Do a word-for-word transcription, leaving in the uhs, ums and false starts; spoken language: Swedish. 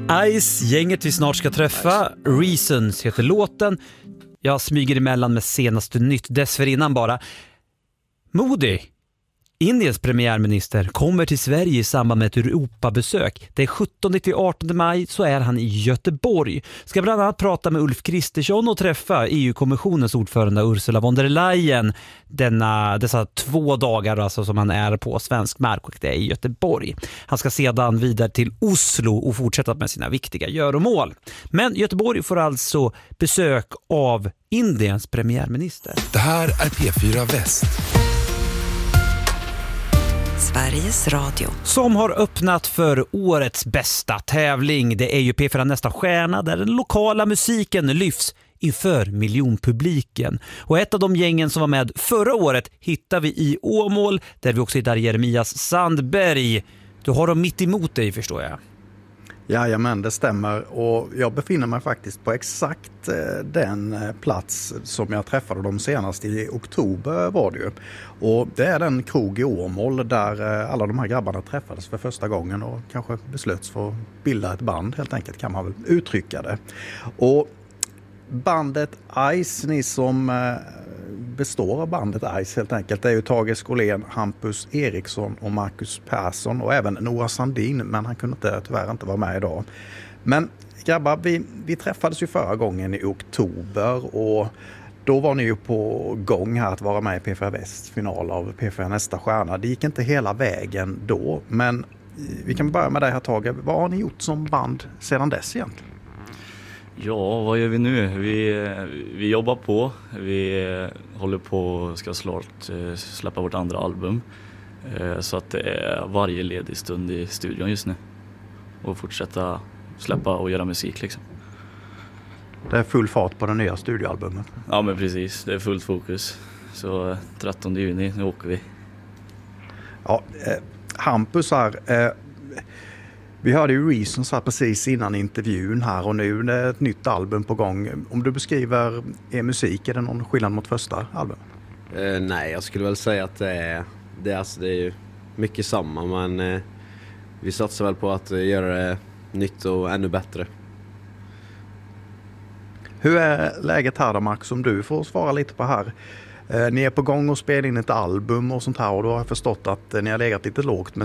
Ice, gänget vi snart ska träffa. Reasons heter låten. Jag smyger emellan med senaste nytt dessförinnan bara. Modi, Indiens premiärminister, kommer till Sverige i samband med ett Europabesök. Det är sjuttonde till artonde maj, så är han i Göteborg. Ska bland annat prata med Ulf Kristersson och träffa E U-kommissionens ordförande Ursula von der Leyen denna, dessa två dagar alltså, som han är på svensk mark, och det är i Göteborg. Han ska sedan vidare till Oslo och fortsätta med sina viktiga göromål. Men Göteborg får alltså besök av Indiens premiärminister. Det här är P fyra Väst. Sveriges Radio. Som har öppnat för årets bästa tävling. Det är ju P fyra Nästa stjärna, där den lokala musiken lyfts inför miljonpubliken. Och ett av de gängen som var med förra året hittar vi i Åmål, där vi också hittar Jeremias Sandberg. Du har dem mitt emot dig, förstår jag. Jajamän, det stämmer, och jag befinner mig faktiskt på exakt den plats som jag träffade dem senast i oktober var det ju. Och det är den krog i Åmål där alla de här grabbarna träffades för första gången och kanske beslöts för att bilda ett band, helt enkelt kan man väl uttrycka det. Och bandet Ice, ni som består av bandet Ice helt enkelt, det är ju Tage Skolén, Hampus Eriksson och Marcus Persson och även Noah Sandin, men han kunde inte, tyvärr inte vara med idag. Men grabbar, vi, vi träffades ju förra gången i oktober, och då var ni ju på gång här att vara med i P fyra Väst final av P fyra Nästa stjärna. Det gick inte hela vägen då, men vi kan börja med dig här, Tage. Vad har ni gjort som band sedan dess egentligen? Ja, vad gör vi nu? Vi, vi jobbar på. Vi håller på och ska snart släppa vårt andra album. Så att det är varje ledig stund i studion just nu. Och fortsätta släppa och göra musik liksom. Det är full fart på den nya studioalbumet. Ja, men precis. Det är fullt fokus. Så trettonde juni, nu åker vi. Ja, eh, Hampus här... Eh, Vi hörde ju Reasons här precis innan intervjun här, och nu är det ett nytt album på gång. Om du beskriver er musik, är det någon skillnad mot första albumet? Uh, nej, jag skulle väl säga att det är, det är, alltså, det är ju mycket samma, men uh, vi satsar väl på att uh, göra det nytt och ännu bättre. Hur är läget här då, Max, som du får svara lite på här? Uh, ni är på gång och spelar in ett album och sånt här, och då har jag förstått att uh, ni har legat lite lågt med